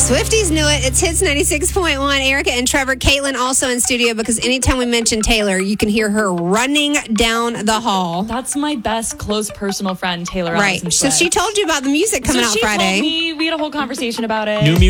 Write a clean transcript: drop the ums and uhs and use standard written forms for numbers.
Swifties knew it. It's Hits 96.1. Erica and Trevor. Caitlin also in studio because anytime we mention Taylor, you can hear her running down the hall. That's my best close personal friend, Taylor Right. Allison So Swift. she told you about the music coming out she Friday. Told me, we had a whole conversation about it. New